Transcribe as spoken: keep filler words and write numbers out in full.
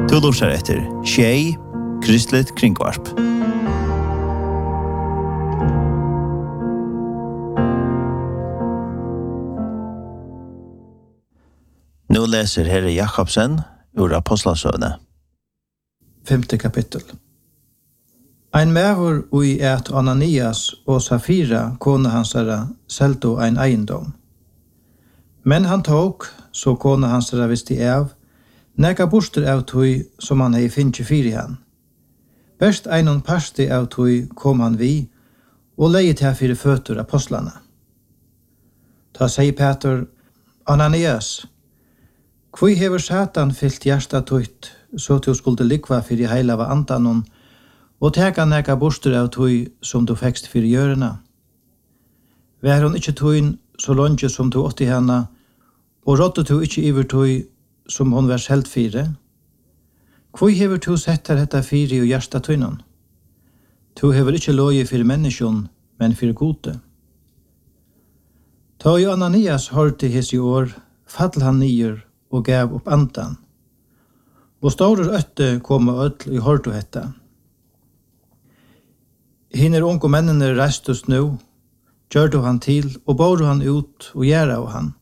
Du lurer etter Tjej, Kristligt Kringvarp. Nu läser Herre Jakobsen ur Apostlasøvne. Femte kapittel. Ein mævur ui et Ananias og Safira, kone hansara, selto ein eiendom. Men han tok, så kone hansara visste av, neka borster av tui som han hei finnje fyri han. Best einon parsti av tui kom han vi, og leiet her fyri føtur apostlana. Ta seg Peter, Ananias, kvui hever Satan fyllt hjärsta tutt, så du skulle likva fyri heilava andanon, og teka neka borster av tui som du fekst fyri gjørena. Vær hon ikkje tuin så longe som du åtti henne, og rådde du ikkje iver tui som hon var selv fyre? Kvui hever du sett her hetta fyri og hjärsta tuinon? Tu hever ikkje loje fyri menneskjon, men fyri gode. Ta jo Ananias hørte his i år, fall han nyer og gav opp andan. Og store øtte kom og ødel i hørte hetta. Hinner unge mennene reistes nå, gjør du han til og bor han ut og gjør av han.